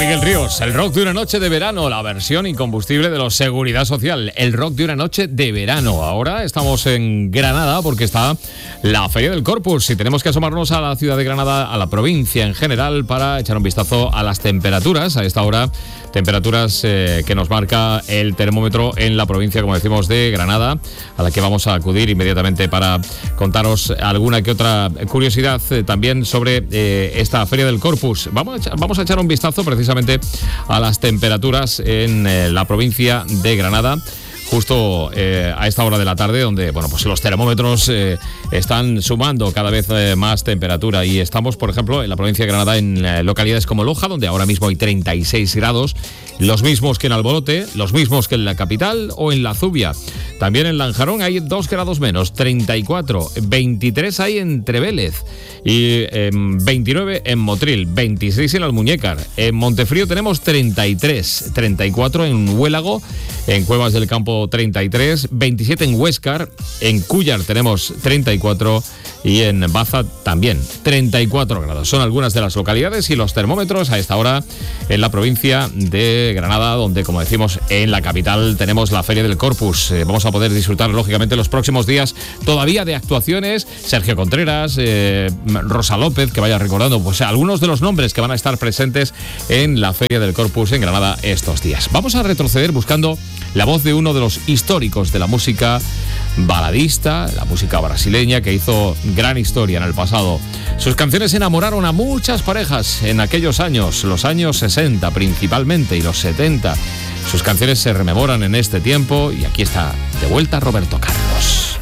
Miguel Ríos, el rock de una noche de verano, la versión incombustible de los Seguridad Social, el rock de una noche de verano. Ahora estamos en Granada porque está la Feria del Corpus y tenemos que asomarnos a la ciudad de Granada, a la provincia en general, para echar un vistazo a las temperaturas. A esta hora, temperaturas que nos marca el termómetro en la provincia, como decimos, de Granada, a la que vamos a acudir inmediatamente para contaros alguna que otra curiosidad también sobre esta Feria del Corpus. Vamos a echar un vistazo precisamente a las temperaturas en la provincia de Granada, justo a esta hora de la tarde, donde pues los termómetros están sumando cada vez más temperatura. Y estamos, por ejemplo, en la provincia de Granada, en localidades como Loja, donde ahora mismo hay 36 grados, los mismos que en Albolote, los mismos que en la capital o en La Zubia. También en Lanjarón hay 2 grados menos, 34, 23 hay en Trevélez y 29 en Motril, 26 en Almuñécar. En Montefrío tenemos 33, 34 en Huélago, en Cuevas del Campo 33, 27 en Huéscar, en Cúllar tenemos 34 y en Baza también 34 grados. Son algunas de las localidades y los termómetros a esta hora en la provincia de Granada, donde, como decimos, en la capital tenemos la Feria del Corpus. Vamos a poder disfrutar, lógicamente, los próximos días todavía de actuaciones. Sergio Contreras, Rosa López, que vaya recordando pues algunos de los nombres que van a estar presentes en la Feria del Corpus en Granada estos días. Vamos a retroceder buscando la voz de uno de los históricos de la música baladista, la música brasileña, que hizo gran historia en el pasado. Sus canciones enamoraron a muchas parejas en aquellos años, los años 60 principalmente y los 70. Sus canciones se rememoran en este tiempo y aquí está de vuelta Roberto Carlos.